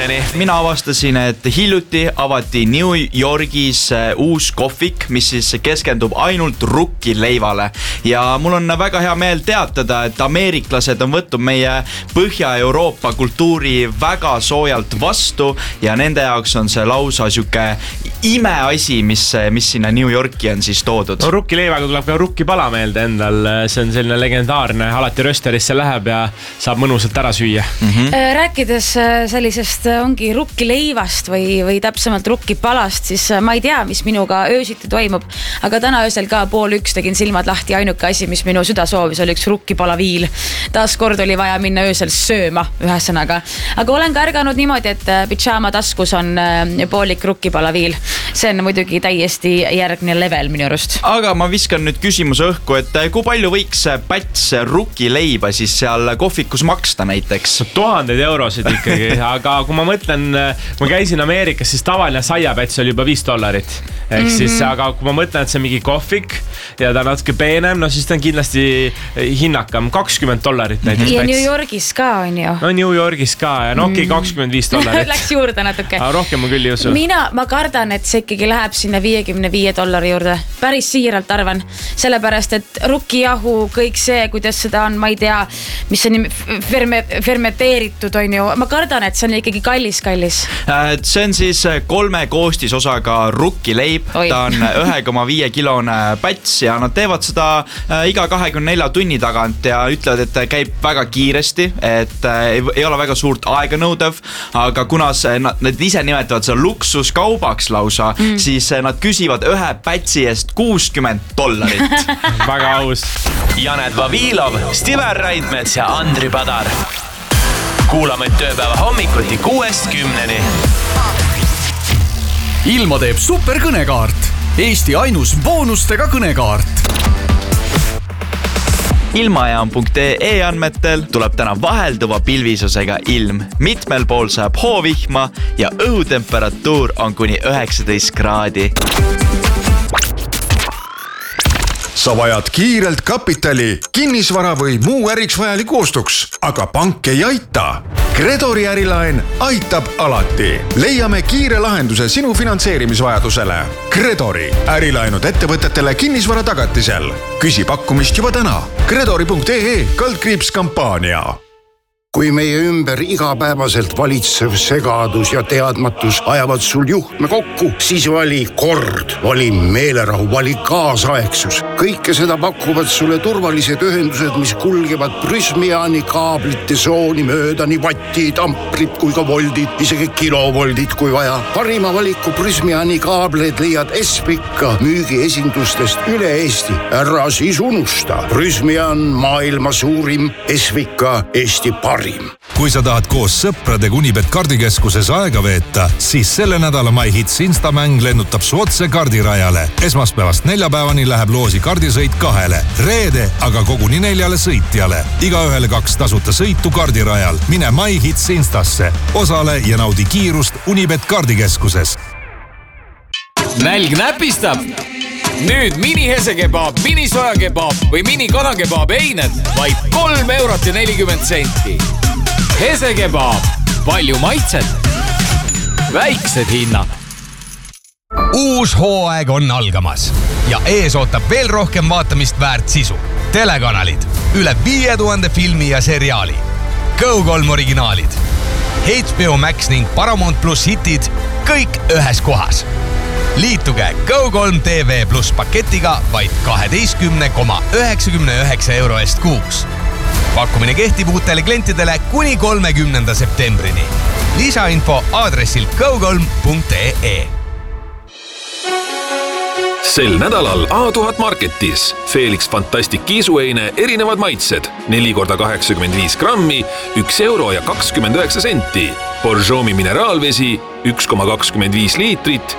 10-ni. Mina avastasin, et hiljuti avati New Yorgis uus kohvik, mis siis keskendub ainult rukkileivale. Ja mul on väga hea meel teatada, et ameeriklased on võtnud meie Põhja-Euroopa kultuuri väga soojalt vastu ja nende jaoks on see lausa siuke imeasi, mis sinna New Yorki on siis toodud. No, rukkileivaga tuleb ka rukkipala meelde endal. See on selline legendaarne, alati rösterisse läheb ja saab mõnusalt ära süüa. Rääkides sellisest ongi rukkileivast või täpsemalt rukkipalast, siis ma ei tea, mis minuga öösiti toimub, aga täna öösel ka 12:30 tegin silmad lahti, ainuke asi, mis minu süda soovis, oli üks rukkipalaviil. Taas kord oli vaja minna öösel sööma, ühesõnaga. Aga olen ka ärganud niimoodi, et pidžaama taskus on poolik rukkipalaviil. See on muidugi täiesti järgne level minu arust. Aga ma viskan nüüd küsimuse õhku, et kui palju võiks päts rukkileiba siis seal kohvikus maksta näiteks? 1000 eurosid ikkagi, aga kui ma mõtlen, ma käisin Ameerikas, siis tavaline saiapäts oli juba $5. Ehk siis, aga kui ma mõtlen, et see on mingi kohvik ja ta on natuke peenem, no siis ta on kindlasti hinnakam, $20 näiteks ja päts. New Yorgis ka on ju. No New Yorgis ka ja no okei, $25. Läks juurde natuke. Aga rohkem ma küll ei usu. Ma kardan, et see ikkagi läheb sinna $55 juurde. Päris siiralt arvan. Sellepärast, et rukkijahu, kõik see, kuidas seda on, ma ei tea, mis see nimi, fermenteeritud on ju. Ma kardan, et see on ikkagi kallis. See on siis 3 koostisosaga rukkileib. Ta on 1,5 kilone päts ja nad teevad seda iga 24 tunni tagant ja ütlevad, et käib väga kiiresti, et ei ole väga suurt aega nõudev, aga kuna nad ise nimetavad seda luksuskaubaks lausa, siis nad küsivad ühe pätsi eest $60. Väga aus. Janet Vavilov, Stiver Raidmets ja Andri Padar. Kuulame tööpäeva hommikuti 6-10-ni. Ilma teeb superkõnekaart. Eesti ainus boonustega kõnekaart. Ilmajaam.ee andmetel tuleb täna vahelduva pilvisusega ilm. Mitmel pool saab hoovihma ja õhutemperatuur on kuni 19 kraadi. Sa vajad kiirelt kapitali, kinnisvara või muu äriks vajaliku ostuks, aga pank ei aita. Credori ärilaen aitab alati. Leiame kiire lahenduse sinu finantseerimisvajadusele. Credori ärilaenud ettevõtetele kinnisvara tagatisel. Küsi pakkumist juba täna. Credori.ee/kampaania. Kui meie ümber igapäevaselt valitsev segadus ja teadmatus ajavad sul juhtme kokku, siis vali kord, vali meelerahu, vali kaasaegsus. Kõike seda pakuvad sulle turvalised ühendused, mis kulgevad Prysmiani kaablite sooni mööda nii vattid, amprid kui ka voldid, isegi kilovoldid kui vaja. Parima valiku Prysmiani kaableid leiad Espika müügiesindustest üle Eesti. Ära siis unusta. Prysmian maailma suurim, Espika Eesti parim. Kui sa tahad koos sõpradega Unibet kardikeskuses aega veeta, siis selle nädala MyHits Instamäng lennutab su otse kardirajale. Esmaspäevast neljapäevani läheb loosi kardisõit 2, reede aga koguni 4 sõitjale. Igaühele 2 tasuta sõitu kardirajal. Mine MyHits Instasse, osale ja naudi kiirust Unibet kardikeskuses. Nälg näpistab! Nüüd mini-hesekebab, mini-sojakebab või mini-kanakebaab eined vaid €3.40. Hesekebab, palju maitset, väiksed hinnad. Uus hooaeg on algamas ja ees ootab veel rohkem vaatamist väärt sisu. Telekanalid, üle 5000 filmi ja seriaali, Go3 originaalid, HBO Max ning Paramount Plus hitid, kõik ühes kohas. Liituge Go3 TV Plus paketiga vaid 12,99 € eest kuus. Pakkumine kehtib uutele klientidele kuni 30. septembrini. Lisainfo aadressil go3.ee. Sel nädalal A1000 Marketis Felix Fantastic kiisueine erinevad maitsed 4x85 grammi, €1.29. Borjomi mineraalvesi 1,25 liitrit,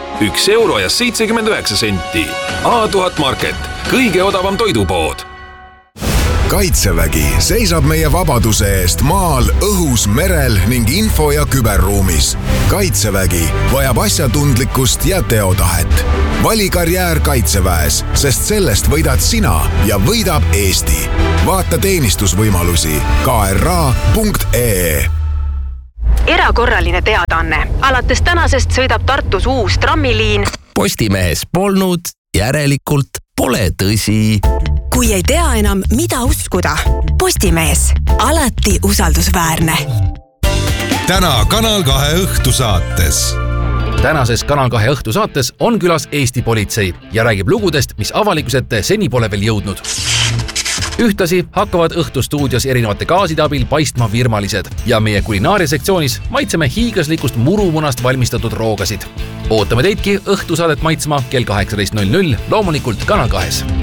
€1.79. A1000 Market, kõige odavam toidupood. Kaitsevägi seisab meie vabaduse eest maal, õhus, merel ning info- ja küberruumis. Kaitsevägi vajab asjatundlikkust ja teotahet. Vali karjäär Kaitseväes, sest sellest võidad sina ja võidab Eesti. Vaata teenistusvõimalusi kra.ee. erakorraline teadaanne. Alates tänasest sõidab Tartus uus trammiliin. Postimehes polnud, järelikult pole tõsi. Kui ei tea enam, mida uskuda. Postimees. Alati usaldusväärne. Täna Kanal 2 õhtusaates. Tänases Kanal 2 õhtusaates on külas Eesti politsei ja räägib lugudest, mis avalikusete seni pole veel jõudnud. Ühtasi hakkavad õhtustuudios erinevate gaaside abil paistma virmalised ja meie kulinaariasektsioonis maitseme hiiglaslikust murumunast valmistatud roogasid. Ootame teidki õhtusaadet maitsma kell 18.00 loomulikult Kanal 2.